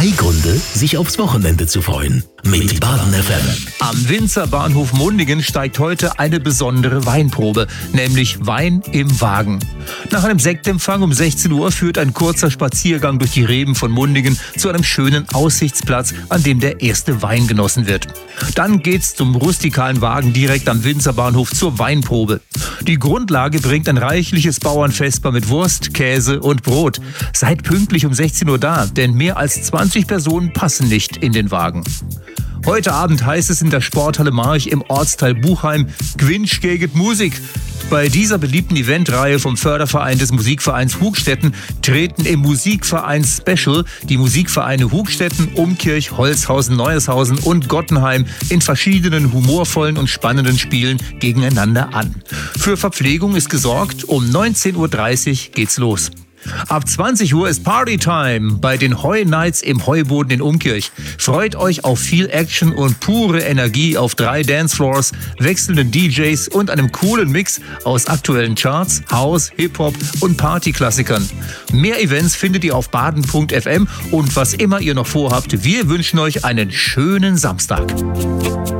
3 Gründe, sich aufs Wochenende zu freuen. Mit Baden FM. Am Winzerbahnhof Mundingen steigt heute eine besondere Weinprobe, nämlich Wein im Wagen. Nach einem Sektempfang um 16 Uhr führt ein kurzer Spaziergang durch die Reben von Mundingen zu einem schönen Aussichtsplatz, an dem der erste Wein genossen wird. Dann geht's zum rustikalen Wagen direkt am Winzerbahnhof zur Weinprobe. Die Grundlage bringt ein reichliches Bauernvesper mit Wurst, Käse und Brot. Seid pünktlich um 16 Uhr da, denn mehr als 20 Personen passen nicht in den Wagen. Heute Abend heißt es in der Sporthalle March im Ortsteil Buchheim Gwinsch gegen Musik. Bei dieser beliebten Eventreihe vom Förderverein des Musikvereins Hugstetten treten im Musikverein Special die Musikvereine Hugstetten, Umkirch, Holzhausen, Neueshausen und Gottenheim in verschiedenen humorvollen und spannenden Spielen gegeneinander an. Für Verpflegung ist gesorgt, um 19.30 Uhr geht's los. Ab 20 Uhr ist Partytime bei den Heu Nights im Heuboden in Umkirch. Freut euch auf viel Action und pure Energie auf 3 Dancefloors, wechselnden DJs und einem coolen Mix aus aktuellen Charts, House, Hip-Hop und Partyklassikern. Mehr Events findet ihr auf baden.fm und was immer ihr noch vorhabt, wir wünschen euch einen schönen Samstag.